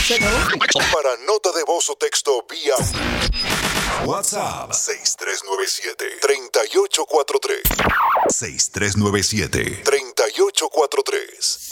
Se acabó. Para nota de voz o texto vía WhatsApp 6397-3843. 6397-3843.